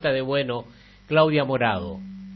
de bueno, Claudia Morado?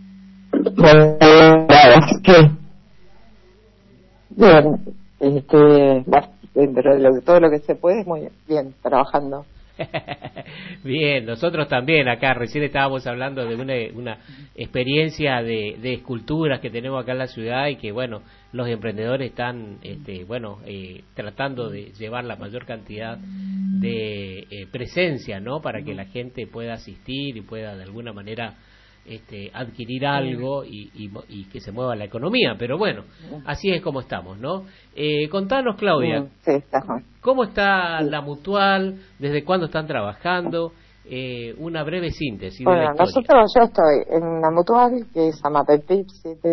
Bien, dentro de todo lo que se puede, muy bien, trabajando. Bien, nosotros también acá, recién estábamos hablando de una experiencia de esculturas que tenemos acá en la ciudad y que, bueno, los emprendedores están, tratando de llevar la mayor cantidad de presencia, ¿no? Para que la gente pueda asistir y pueda de alguna manera adquirir algo y que se mueva la economía, pero bueno, así es como estamos, ¿no? Contanos, Claudia, Sí, está. ¿cómo está Sí. la Mutual? ¿Desde cuándo están trabajando? Una breve síntesis de la Bueno, historia. yo estoy en la Mutual, que es Amapepip,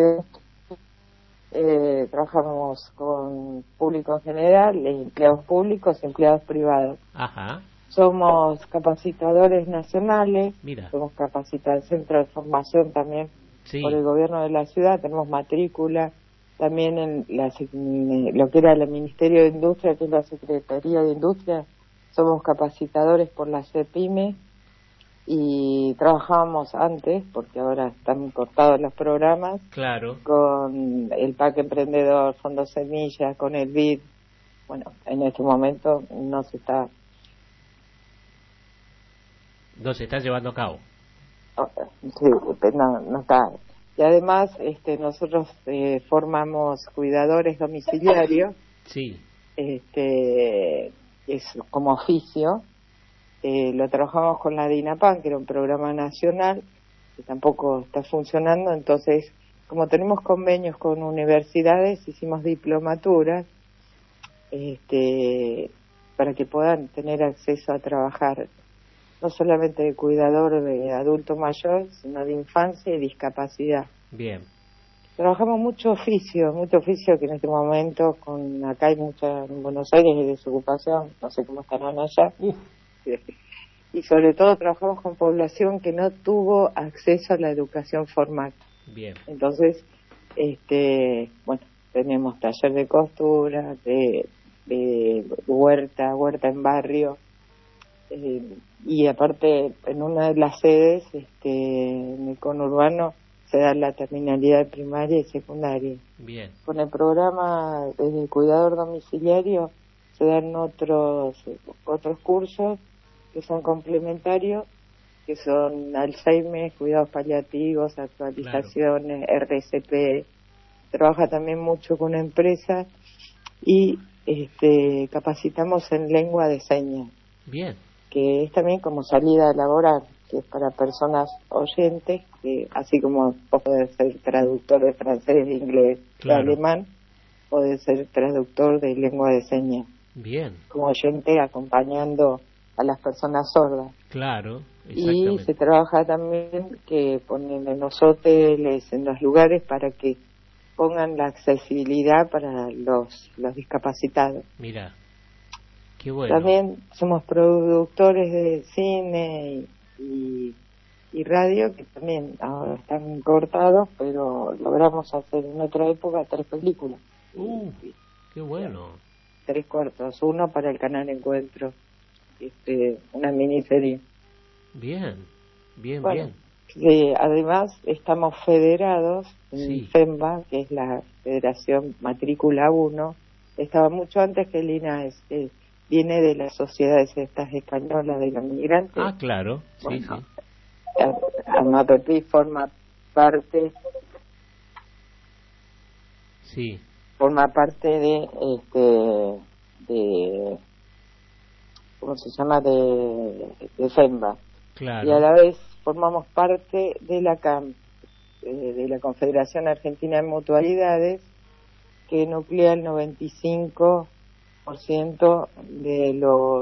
trabajamos con público en general, empleados públicos y empleados privados. Ajá, Somos capacitadores nacionales, mira, somos capacitadores, centro de formación también por sí, el gobierno de la ciudad, tenemos matrícula, también en lo que era el Ministerio de Industria, que es la Secretaría de Industria, somos capacitadores por la CEPIME y trabajábamos antes, porque ahora están cortados los programas, claro. con el PAC Emprendedor, Fondo Semilla, con el BID. Bueno, en este momento no se está. No se está llevando a cabo. Sí, no está. Y además, nosotros formamos cuidadores domiciliarios, Sí, es como oficio. Lo trabajamos con la DINAPAN, que era un programa nacional, que tampoco está funcionando. Entonces, como tenemos convenios con universidades, hicimos diplomaturas, para que puedan tener acceso a trabajar no solamente de cuidador de adulto mayor, sino de infancia y discapacidad. bien. Trabajamos mucho oficio que en este momento, acá hay mucha, en Buenos Aires hay desocupación, no sé cómo estarán allá, Uf, y sobre todo trabajamos con población que no tuvo acceso a la educación formal. bien, Entonces, bueno, tenemos taller de costura, de huerta en barrio, y aparte en una de las sedes, en el conurbano, se da la terminalidad primaria y secundaria. bien, Con el programa de cuidador domiciliario se dan otros cursos que son complementarios, que son Alzheimer, cuidados paliativos, claro, actualizaciones, RCP. Trabaja también mucho con empresas y capacitamos en lengua de señas, bien, que es también como salida laboral, que es para personas oyentes, que así como vos podés ser traductor de francés, de inglés, de claro, alemán, podés ser traductor de lengua de señas, bien, como oyente acompañando a las personas sordas. claro, Y se exactamente. trabaja también que ponen en los hoteles, en los lugares, para que pongan la accesibilidad para los discapacitados. Mira, qué bueno. También somos productores de cine y radio, que también ahora están cortados, pero logramos hacer en otra época 3 películas, Uh, qué bueno. 3 cortos, uno para el canal Encuentro, una miniserie. Bien, bien, Bueno, bien. además estamos federados en Sí, FEMBA, que es la Federación Matrícula 1, estaba mucho antes que el INAES, viene de las sociedades estas españolas de los migrantes. ah, claro, sí, Bueno, sí, Amapepí parte sí, forma parte de ¿cómo se llama? De FEMBA, y a claro, la vez formamos parte de la CAM, de la Confederación Argentina de Mutualidades, que nuclea el 95% de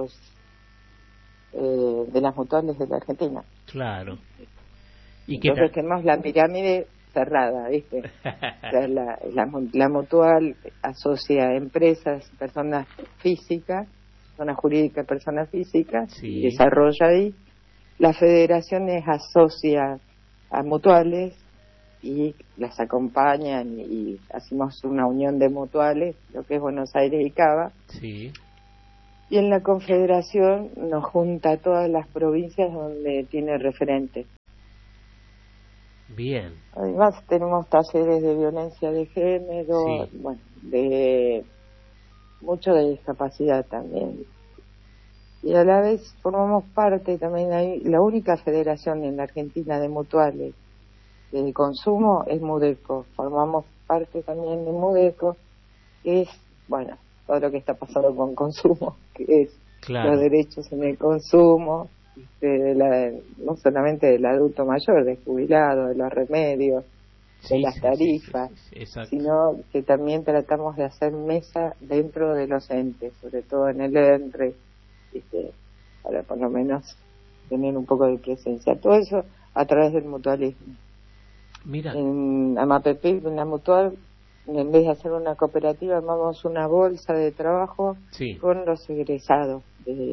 de las mutuales de la Argentina. claro. ¿Y qué Entonces tal? tenemos la pirámide cerrada, ¿viste? O sea, la mutual asocia empresas, personas físicas, personas jurídicas, personas físicas, y Sí, desarrolla ahí. Las federaciones asocia a mutuales y las acompañan y hacemos una unión de mutuales, lo que es Buenos Aires y Cava. sí. Y en la confederación nos junta a todas las provincias donde tiene referente. Bien. Además tenemos talleres de violencia de género, Sí. bueno, de mucho de discapacidad también. Y a la vez formamos parte también, hay la única federación en la Argentina de mutuales de consumo es Mudeco. Formamos parte también de Mudeco, que es, bueno, todo lo que está pasando con consumo, que es los Claro. derechos en el consumo, no solamente del adulto mayor, del jubilado, de los remedios, de Sí, las sí, sí, sí, tarifas, sí, sí, exacto. sino que también tratamos de hacer mesa dentro de los entes, sobre todo en el ENRE, ¿viste? Para por lo menos tener un poco de presencia. Todo eso a través del mutualismo. Mira. En Amapepí, en la mutual, en vez de hacer una cooperativa, armamos una bolsa de trabajo Sí. con los egresados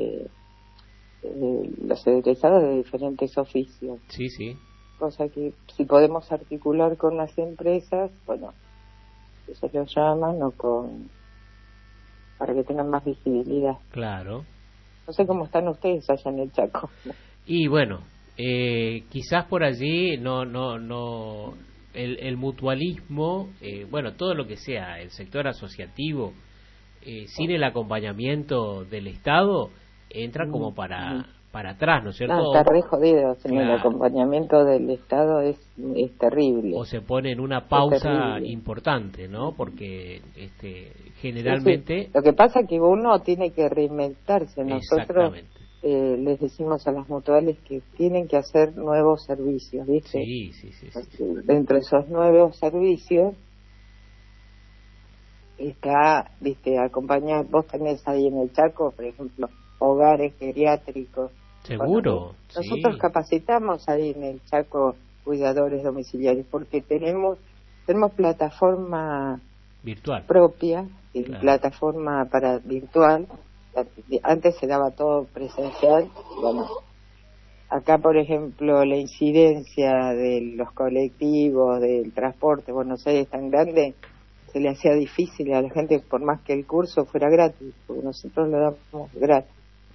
de diferentes oficios. Sí, sí. Cosa que si podemos articular con las empresas, bueno, se lo llaman para que tengan más visibilidad. Claro. No sé cómo están ustedes allá en el Chaco. Y bueno, quizás por allí no, el mutualismo, bueno, todo lo que sea el sector asociativo, sin el acompañamiento del Estado, entra como para atrás, ¿no es cierto? No, está re jodido. El Claro. acompañamiento del Estado es terrible. O se pone en una Es pausa terrible. importante, ¿no? Porque Sí, generalmente... sí. Lo que pasa es que uno tiene que reinventarse. Nosotros Exactamente. les decimos a las mutuales que tienen que hacer nuevos servicios, ¿viste? Sí, sí, sí, sí, sí. Dentro de esos nuevos servicios está, ¿viste? Acompañar. Vos tenés ahí en el Chaco, por ejemplo, hogares geriátricos. Bueno, Seguro, nosotros sí. capacitamos ahí en el Chaco cuidadores domiciliarios porque tenemos plataforma Virtual. propia, Claro. plataforma para virtual. Antes se daba todo presencial. Bueno, acá por ejemplo la incidencia de los colectivos, del transporte, Buenos Aires es tan grande, se le hacía difícil a la gente, por más que el curso fuera gratis, porque nosotros lo damos gratis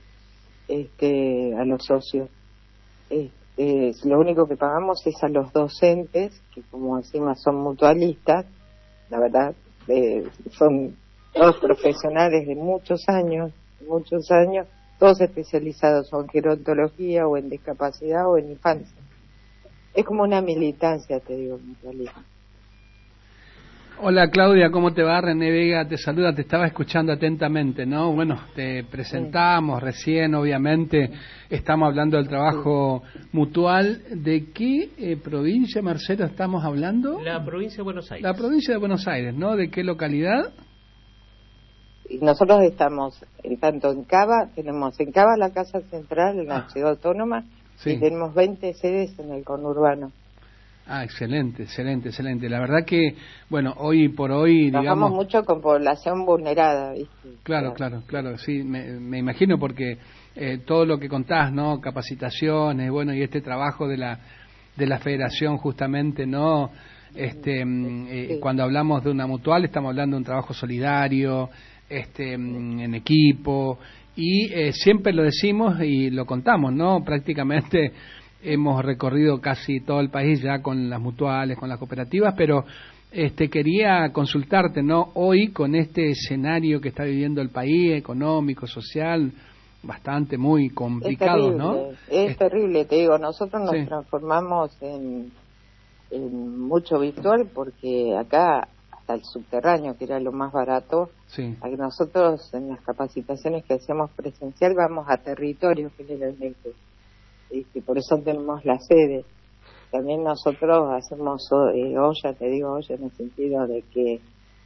a los socios. Lo único que pagamos es a los docentes, que como encima son mutualistas, la verdad, son todos profesionales de muchos años, todos especializados o en gerontología o en discapacidad o en infancia. Es como una militancia, te digo, mutualismo. Hola Claudia, ¿cómo te va? René Vega te saluda, te estaba escuchando atentamente, ¿no? Bueno, te presentamos recién, obviamente, estamos hablando del trabajo mutual. ¿De qué provincia, Marcelo, estamos hablando? La provincia de Buenos Aires. La provincia de Buenos Aires, ¿no? ¿De qué localidad? Y nosotros estamos tanto en Cava, tenemos en Cava la Casa Central, en la Ciudad Autónoma, sí. Y tenemos 20 sedes en el conurbano. Ah, excelente, excelente, excelente. La verdad que, bueno, hoy por hoy, trabajamos digamos... mucho con población vulnerada, ¿viste? Claro, claro, sí, me imagino porque todo lo que contás, ¿no? Capacitaciones, bueno, y este trabajo de la federación justamente, ¿no? Sí. Cuando hablamos de una mutual estamos hablando de un trabajo solidario, en equipo, y siempre lo decimos y lo contamos, ¿no? Prácticamente hemos recorrido casi todo el país ya con las mutuales, con las cooperativas, pero quería consultarte, ¿no? Hoy con este escenario que está viviendo el país, económico, social, bastante muy complicado, es terrible, ¿no? Es terrible, te digo, nosotros nos sí. transformamos en mucho virtual porque acá hasta el subterráneo, que era lo más barato, Sí. a que nosotros en las capacitaciones que hacemos presencial vamos a territorio generalmente, y por eso tenemos la sede. También nosotros hacemos olla, te digo olla en el sentido de que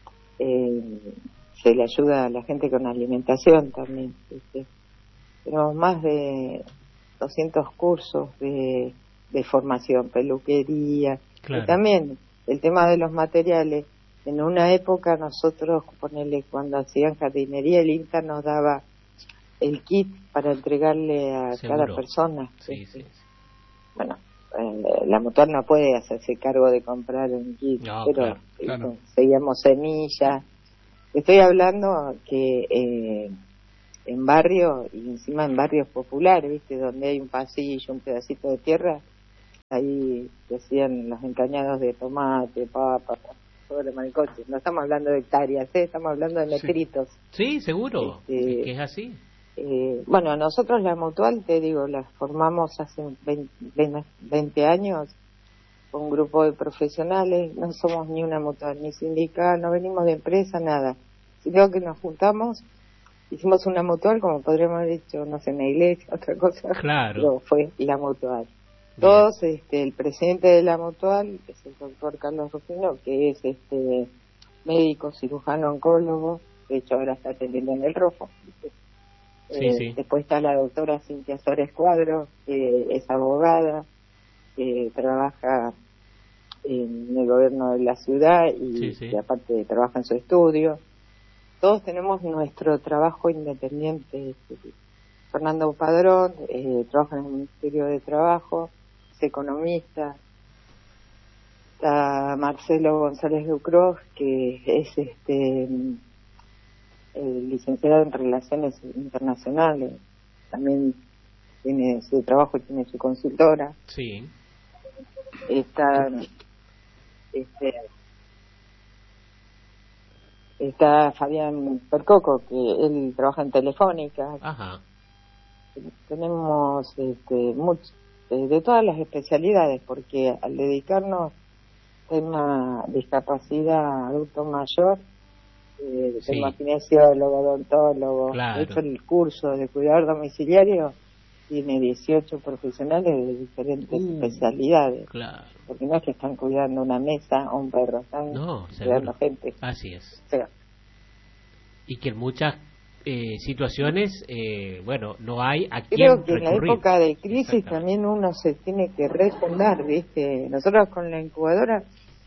se le ayuda a la gente con alimentación también, ¿viste? Tenemos más de 200 cursos de formación, peluquería, Claro. y también el tema de los materiales. En una época nosotros, ponele, cuando hacían jardinería, el INTA nos daba el kit para entregarle a Seguro. cada persona. Sí, sí, sí. Bueno, la mutual no puede hacerse cargo de comprar un kit, No, pero claro. conseguíamos semillas. Estoy hablando que en barrio, y encima en barrios populares, ¿viste? Donde hay un pasillo, un pedacito de tierra, ahí decían los encañados de tomate, papa, sobre maricoche. No estamos hablando de hectáreas, estamos hablando de metritos. Sí, seguro, que es así. Bueno, nosotros la Mutual, te digo, la formamos hace 20 años, un grupo de profesionales, no somos ni una mutual, ni sindical, no venimos de empresa, nada, sino que nos juntamos, hicimos una mutual, como podríamos haber dicho, no sé, una iglesia, otra cosa, claro. Pero fue la Mutual. Todos, el presidente de la Mutual es el doctor Carlos Rufino, que es médico, cirujano, oncólogo, de hecho ahora está atendiendo en el Rojo. Sí. Después está la doctora Cintia Suárez Cuadro, que es abogada, que trabaja en el gobierno de la ciudad y que aparte trabaja en su estudio. Todos tenemos nuestro trabajo independiente. Fernando Padrón trabaja en el Ministerio de Trabajo, es economista. Está Marcelo González Ducros, que es licenciado en Relaciones Internacionales, también tiene su trabajo y tiene su consultora. Sí. Está Fabián Percoco, que él trabaja en Telefónica. Ajá. Tenemos de todas las especialidades, porque al dedicarnos a tema discapacidad adulto mayor, tengo kinesiólogo, odontólogo. Claro. De hecho, el curso de cuidador domiciliario tiene 18 profesionales de diferentes especialidades. Claro. Porque no es que están cuidando una mesa o un perro, están cuidando gente. Así es. O sea, y que en muchas situaciones, no hay a quién creo que recurrir. en la época de crisis también uno se tiene que refundar, ¿viste? Nosotros con la incubadora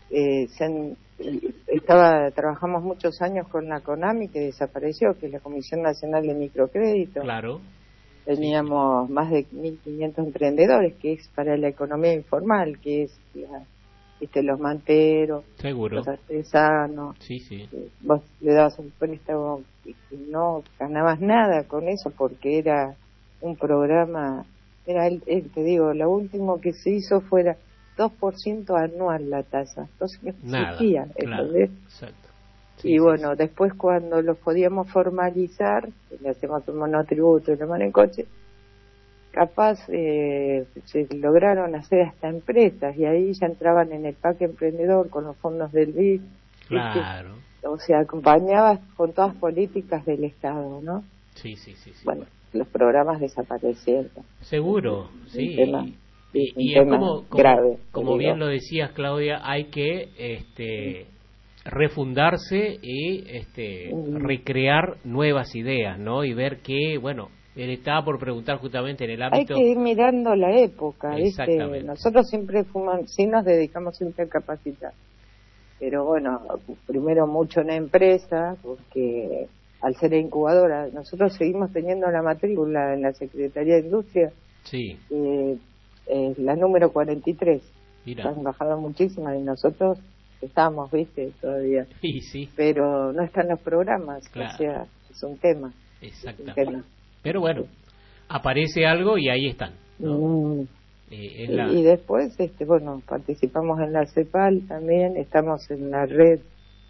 trabajamos muchos años con la CONAMI, que desapareció, que es la Comisión Nacional de Microcrédito. Claro. Teníamos más de 1.500 emprendedores, que es para la economía informal, que es los manteros, seguro, los artesanos. Sí. Vos le dabas un préstamo y no ganabas nada con eso porque era un programa, te digo, lo último que se hizo fuera 2% anual la tasa, entonces no existía, ¿entendés? Exacto. Y bueno, después cuando los podíamos formalizar, le hacemos un monotributo y lo mandan en coche, capaz se lograron hacer hasta empresas y ahí ya entraban en el parque emprendedor con los fondos del BID. Claro. O sea, acompañabas con todas políticas del Estado, ¿no? Sí. Bueno, los programas desaparecieron. Seguro, sí. Y es como grave. Como bien lo decías, Claudia, hay que refundarse y recrear nuevas ideas, ¿no? Y ver que, él estaba por preguntar justamente en el ámbito... Hay que ir mirando la época, ¿viste? Exactamente. Nosotros siempre sí nos dedicamos siempre a capacitar. Pero primero mucho en empresa, porque al ser incubadora, nosotros seguimos teniendo la matrícula en la Secretaría de Industria. Sí. La número 43. Mira. Han bajado muchísimas y nosotros estamos, ¿viste? Todavía. Sí. Pero no están los programas, claro. O sea, es un tema. Exactamente. Pero aparece algo y ahí están, ¿no? Y después, participamos en la CEPAL también, estamos en la red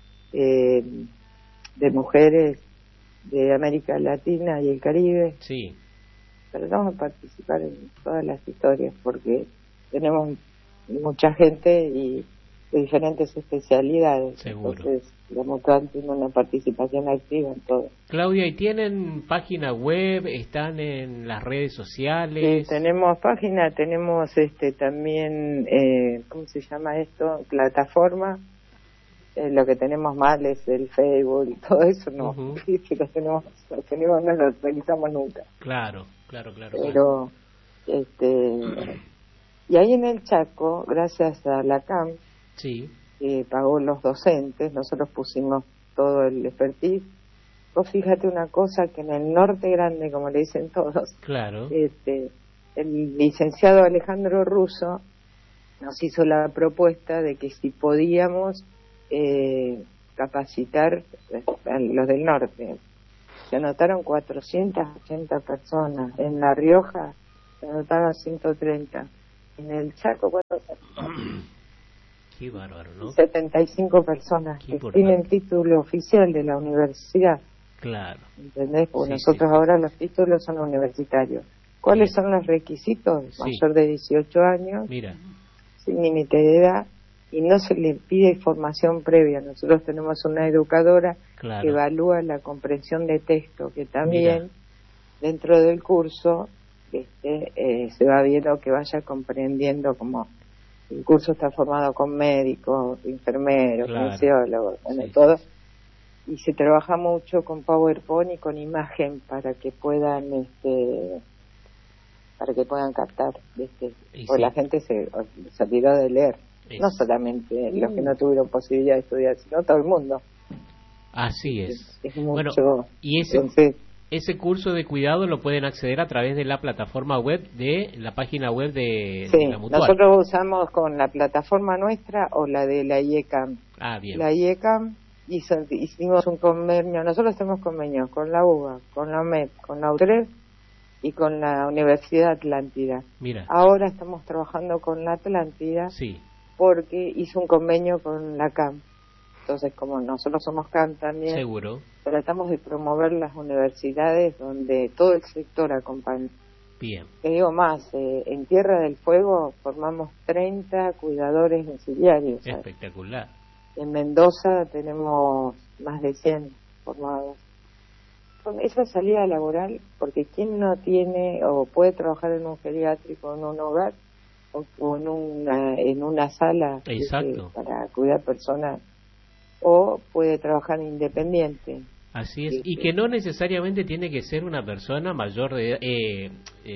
de mujeres de América Latina y el Caribe. Sí. Tratamos de participar en todas las historias porque tenemos mucha gente y de diferentes especialidades. Seguro. Entonces, la Mutual tiene una participación activa en todo. Claudia, ¿y tienen página web? ¿Están en las redes sociales? Sí, tenemos página, tenemos también, ¿cómo se llama esto? Plataforma. Lo que tenemos mal es el Facebook y todo eso, no. Sí, lo tenemos, no lo realizamos nunca. Claro. Pero, y ahí en el Chaco, gracias a la CAM, que pagó los docentes, nosotros pusimos todo el expertise. Vos fíjate una cosa, que en el norte grande, como le dicen todos, claro. El licenciado Alejandro Russo nos hizo la propuesta de que si podíamos capacitar a los del norte. Se anotaron 480 personas. En La Rioja se anotaron 130. en el Chaco, bueno, Qué bárbaro, ¿no? 75 personas Qué que importante. tienen título oficial de la universidad. Claro. ¿Entendés? Porque Sí, nosotros sí, sí. ahora los títulos son universitarios. ¿Cuáles Bien. son los requisitos? Sí. Mayor de 18 años, Mira, sin límite de edad, y no se le pide formación previa. Nosotros tenemos una educadora claro. que evalúa la comprensión de texto, que también Mira. dentro del curso se va viendo que vaya comprendiendo, como el curso está formado con médicos, enfermeros, Claro. kinesiólogos, bueno, Sí, todo, sí, y se trabaja mucho con PowerPoint y con imagen para que puedan captar, Y porque sí. la gente se olvidó de leer, Es- no solamente los que no tuvieron posibilidad de estudiar, sino todo el mundo. Así es. Es mucho. Bueno, y Entonces, ese curso de cuidado lo pueden acceder a través de la plataforma web de la página web de sí, la Mutual. nosotros usamos con la plataforma nuestra o la de la IECAM. Ah, bien. La IECAM hicimos un convenio, nosotros tenemos convenios con la UBA, con la MED, con la UTREF y con la Universidad Atlántida. Mira. Ahora estamos trabajando con la Atlántida Sí, porque hizo un convenio con la CAM. Entonces, como nosotros somos CAM también, seguro. tratamos de promover las universidades donde todo el sector acompaña. Bien. Te digo más, en Tierra del Fuego formamos 30 cuidadores auxiliares. ¿Sabes? Espectacular. En Mendoza tenemos más de 100 formados. Con esa salida laboral, porque ¿quién no tiene o puede trabajar en un geriátrico, en un hogar o en una sala Exacto. para cuidar personas, o puede trabajar independiente? Así es. Y que no necesariamente tiene que ser una persona mayor de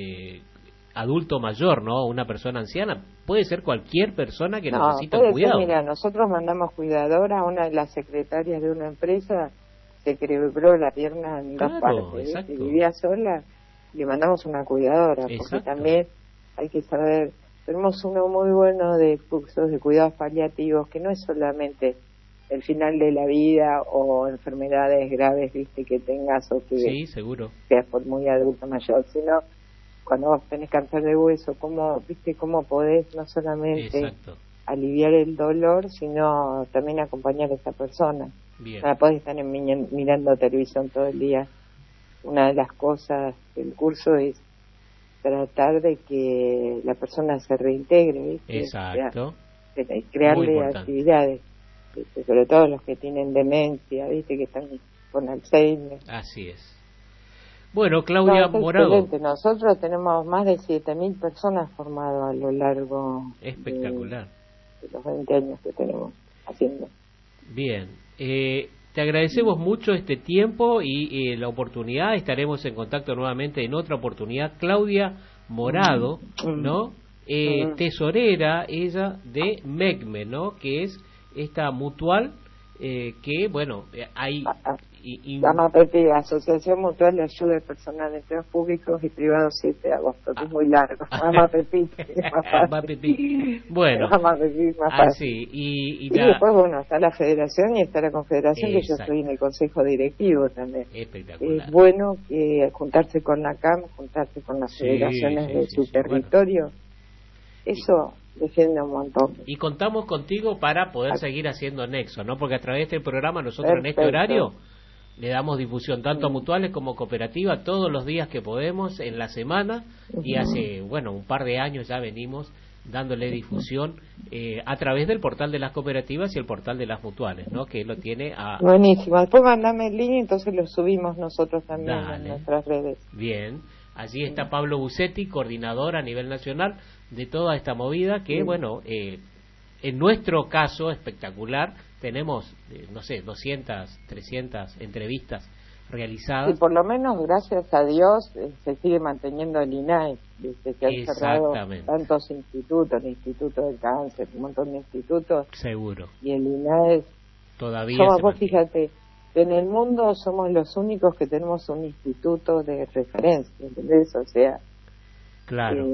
adulto mayor, ¿no? Una persona anciana. Puede ser cualquier persona que necesita puede cuidado. ser, mira, nosotros mandamos cuidadora a una de las secretarias de una empresa, se quebró la pierna en dos Claro, partes, exacto. y vivía sola, le mandamos una cuidadora, porque Exacto. también hay que saber, tenemos uno muy bueno de cursos de cuidados paliativos, que no es solamente el final de la vida o enfermedades graves, viste, que tengas o que Sí, seguro. seas por muy adulto mayor, sino cuando vos tenés cáncer de hueso, cómo podés no solamente Exacto. aliviar el dolor, sino también acompañar a esa persona. Bien. No la podés estar mirando televisión todo el día. Una de las cosas del curso es tratar de que la persona se reintegre, ¿viste? Exacto. O sea, Muy crearle importante. actividades, ¿viste? Sobre todo los que tienen demencia, ¿viste? Que están con Alzheimer. Así es. Bueno, Claudia Es Morado. excelente. Nosotros tenemos más de 7.000 personas formadas a lo largo Espectacular. de los 20 años que tenemos haciendo. Bien. Te agradecemos mucho este tiempo y la oportunidad. Estaremos en contacto nuevamente en otra oportunidad. Claudia Morado, ¿no? Tesorera, ella, de MECME, ¿no? Que es esta mutual que, bueno, hay... AMAPEPI, Asociación Mutual de Ayuda Personal de Empleos Públicos y Privados 7 de agosto, que es muy largo. AMAPEPI, es más fácil. AMAPEPI. Bueno, AMAPEPI es más fácil. así. Y después, bueno, está la Federación y está la Confederación, que yo Exacto. estoy en el Consejo Directivo también. Espectacular. Es bueno que juntarse con la CAM, juntarse con las Sí, federaciones de su sí, territorio, eso defiende un montón. Y contamos contigo para poder seguir haciendo nexo, ¿no? Porque a través de este programa nosotros en este Perfecto. horario le damos difusión tanto a mutuales como cooperativas todos los días que podemos en la semana, y hace, bueno, un par de años ya venimos dándole difusión a través del portal de las cooperativas y el portal de las mutuales, ¿no? Que lo tiene a... Buenísimo. Después mandame el link y entonces lo subimos nosotros también Dale. en nuestras redes. Bien, allí está Pablo Bucetti, coordinador a nivel nacional de toda esta movida que, bueno, en nuestro caso espectacular, tenemos, no sé, 200, 300 entrevistas realizadas. Y por lo menos, gracias a Dios, se sigue manteniendo el INAE, desde que han cerrado tantos institutos, el Instituto del Cáncer, un montón de institutos. Seguro. Y el INAE todavía vos fíjate, en el mundo somos los únicos que tenemos un instituto de referencia, ¿entendés? O sea, claro.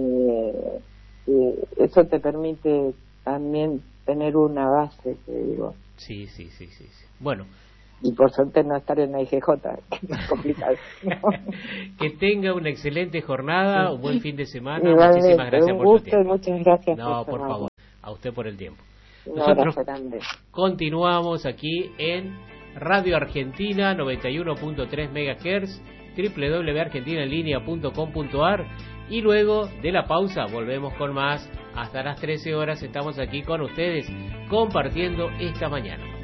Eso te permite también tener una base, te digo. Sí. Bueno, y por suerte no estar en la IGJ, que es más complicado. Que tenga una excelente jornada, un buen fin de semana. Igualmente, Muchísimas gracias por tu tiempo. Muchas gracias. No, por favor, a usted por el tiempo. Nosotros continuamos aquí en Radio Argentina 91.3 MHz, www.argentinaenlinea.com.ar, y luego de la pausa volvemos con más. Hasta las 13 horas estamos aquí con ustedes compartiendo esta mañana.